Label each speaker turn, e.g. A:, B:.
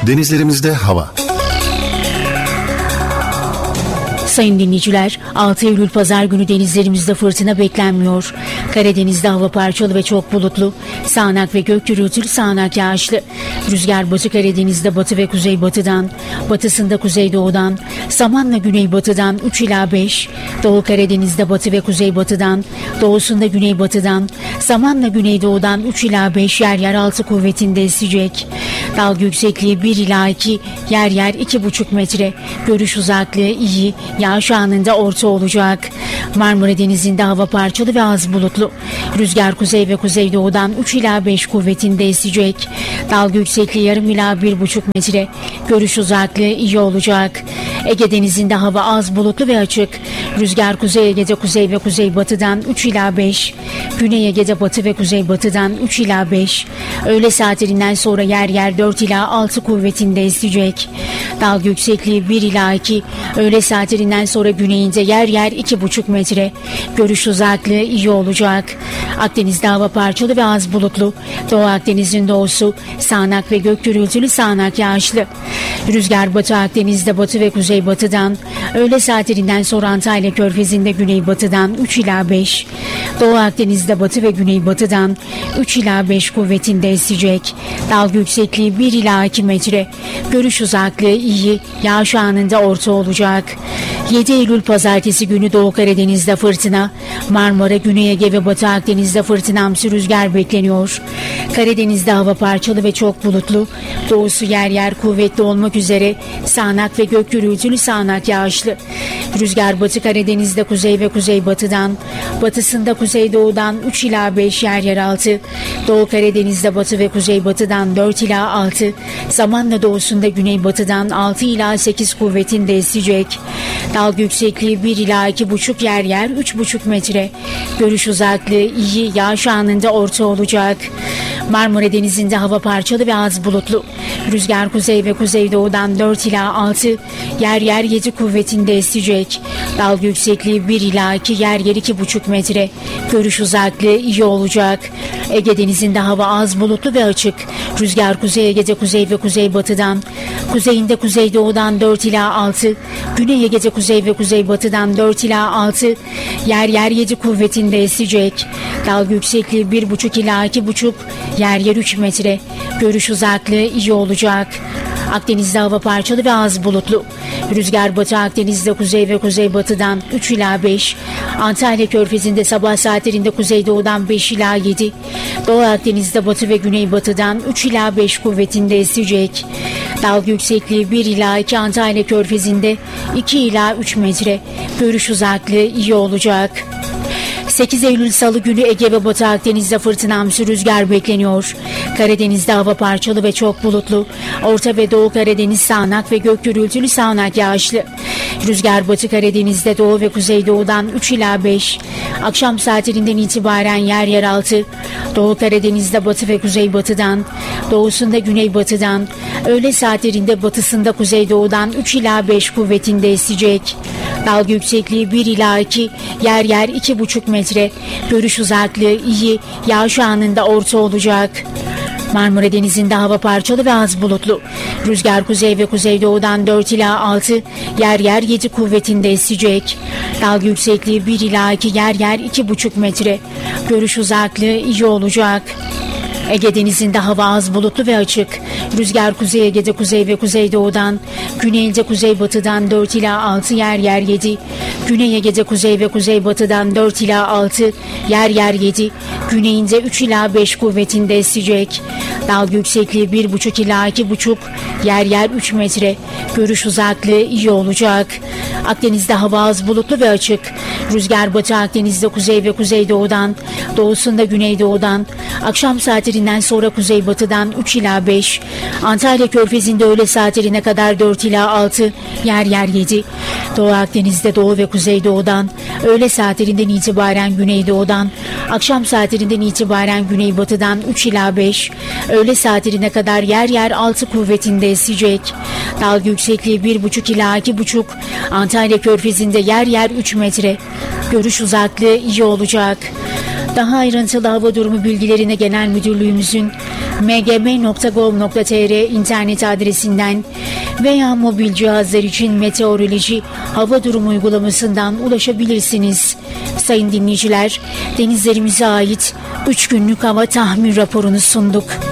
A: Denizlerimizde hava.
B: Sayın dinleyiciler, 6 Eylül Pazar günü denizlerimizde fırtına beklenmiyor. Karadeniz'de hava parçalı ve çok bulutlu. Sağanak ve gök gürültülü, sağanak yağışlı. Rüzgar Batı Karadeniz'de batı ve kuzeybatıdan, batısında kuzeydoğudan, Samanla güneybatıdan 3 ila 5, Doğu Karadeniz'de batı ve kuzeybatıdan, doğusunda güneybatıdan, Samanla güneydoğudan 3 ila 5, yer yer 6 kuvvetinde esecek. Dalga yüksekliği 1 ila 2, yer yer 2,5 metre. Görüş uzaklığı iyi, yağış anında orta olacak. Marmara Denizi'nde hava parçalı ve az bulutlu. Rüzgar kuzey ve kuzeydoğudan 3 ila 5 kuvvetinde esecek. Dalga yüksekliği yarım ila 1,5 metre. Görüş uzaklığı iyi olacak. Ege Denizi'nde hava az bulutlu ve açık. Rüzgar Kuzey Ege'de kuzey ve kuzeybatıdan 3 ila 5. Güney Ege'de batı ve kuzeybatıdan 3 ila 5. Öğle saatlerinden sonra yer yer 4 ila 6 kuvvetinde esecek. Dalga yüksekliği 1 ila 2. Öğle saatlerinden sonra güneyinde yer yer 2,5 metre. Görüş uzaklığı iyi olacak. Akdeniz'de hava parçalı ve az bulutlu. Doğu Akdeniz'in doğusu sağanak ve gök gürültülü, sağanak yağışlı. Rüzgar Batı Akdeniz'de batı ve kuzeybatıdan, öğle saatlerinden sonra Antalya Körfezi'nde güneybatıdan 3 ila 5. Doğu Akdeniz'de batı ve güneybatıdan 3 ila 5 kuvvetinde esecek. Dalga yüksekliği 1 ila 2 metre. Görüş uzaklığı iyi, yağış anında orta olacak. 7 Eylül Pazartesi günü Doğu Karadeniz'de fırtına, Marmara, Güney Ege ve Batı Akdeniz'de fırtınamsı rüzgar bekleniyor. Karadeniz'de hava parçalı ve çok bulutlu. Doğusu yer yer kuvvetli olmak üzere sağanak ve gök gürültülü, sağanak yağışlı. Rüzgar Batı Karadeniz'de kuzey ve kuzeybatıdan, batısında kuzeydoğudan 3 ila 5, yer yer 6. Doğu Karadeniz'de batı ve kuzeybatıdan 4 ila 6. Zamanla doğusunda güneybatıdan 6 ila 8 kuvvetinde esecek. Dalga yüksekliği 1 ila 2,5, yer yer 3,5 metre. Görüş uzaklığı iyi, yağış anında orta olacak. Marmara Denizi'nde hava parçalı ve az bulutlu. Rüzgar kuzey ve kuzeydoğudan 4 ila 6, yer yer 7 kuvvetinde esecek. Dalga yüksekliği 1 ila 2, yer yer 2,5 metre. Görüş uzaklığı iyi olacak. Ege Denizi'nde hava az bulutlu ve açık. Rüzgar Kuzey Ege'de kuzey ve kuzeybatıdan, kuzeyinde kuzeydoğudan 4 ila 6, Güney Ege'de kuzey ve kuzeybatıdan 4 ila 6, yer yer 7 kuvvetinde esecek. Dalga yüksekliği 1,5 ila 2,5, yer yer 3 metre. Görüş uzaklığı iyi olacak. Akdeniz'de hava parçalı ve az bulutlu. Rüzgar Batı Akdeniz'de kuzey ve kuzeybatıdan 3 ila 5. Antalya Körfezi'nde sabah saatlerinde kuzeydoğudan 5 ila 7. Doğu Akdeniz'de batı ve güneybatıdan 3 ila 5 kuvvetinde esecek. Dalga yüksekliği 1 ila 2, Antalya Körfezi'nde 2 ila 3 metre. Görüş uzaklığı iyi olacak. 8 Eylül Salı günü Ege ve Batı Akdeniz'de fırtınamsı rüzgar bekleniyor. Karadeniz'de hava parçalı ve çok bulutlu. Orta ve Doğu Karadeniz sağanak ve gök gürültülü, sağanak yağışlı. Rüzgar Batı Karadeniz'de doğu ve kuzeydoğudan 3 ila 5. Akşam saatlerinden itibaren yer yer 6. Doğu Karadeniz'de batı ve kuzeybatıdan, doğusunda güneybatıdan, öğle saatlerinde batısında kuzeydoğudan 3 ila 5 kuvvetinde esecek. Dalga yüksekliği 1 ila 2, yer yer 2,5 metre. Görüş uzaklığı iyi, yağış anında orta olacak. Marmara Denizi'nde hava parçalı ve az bulutlu. Rüzgar kuzey ve kuzeydoğudan 4 ila 6, yer yer 7 kuvvetinde esecek. Dalga yüksekliği 1 ila 2, yer yer 2,5 metre. Görüş uzaklığı iyi olacak. Ege Denizi'nde hava az bulutlu ve açık. Rüzgar Kuzey Ege'de kuzey ve kuzeydoğudan, güneyinde kuzeybatıdan 4 ila 6, yer yer 7. Güney Ege'de kuzey ve kuzeybatıdan 4 ila 6, yer yer 7. Güneyinde 3 ila 5 kuvvetinde esecek. Dalga yüksekliği 1,5 ila 2,5, yer yer 3 metre. Görüş uzaklığı iyi olacak. Akdeniz'de hava az bulutlu ve açık. Rüzgar Batı Akdeniz'de kuzey ve kuzeydoğudan, doğusunda güneydoğudan, akşam saatlerinden sonra kuzeybatıdan 3 ila 5. Antalya Körfezi'nde öğle saatlerine kadar 4 ila 6, yer yer 7. Doğu Akdeniz'de doğu ve kuzeydoğudan, öğle saatlerinden itibaren güneydoğudan, akşam saatlerinden itibaren güneybatıdan 3 ila 5. Öğle saatlerine kadar yer yer 6 kuvvetinde esecek. Dalga yüksekliği 1,5 ila 2,5. Antalya Körfezi'nde yer yer 3 metre. Görüş uzaklığı iyi olacak. Daha ayrıntılı hava durumu bilgilerine Genel Müdürlüğümüzün mgm.gov.tr internet adresinden veya mobil cihazlar için meteoroloji hava durumu uygulamasından ulaşabilirsiniz. Sayın dinleyiciler, denizlerimize ait 3 günlük hava tahmin raporunu sunduk.